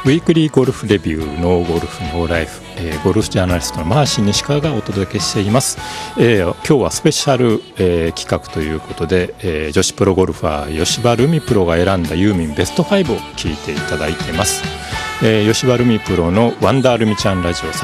ウィークリーゴルフレビューノーゴルフノーライフ、ゴルフジャーナリストのマーシー西川がお届けしています。今日はスペシャル、企画ということで、女子プロゴルファー吉羽ルミプロが選んだユーミンベスト5を聞いていただいています。吉羽ルミプロのワンダールミちゃんラジオ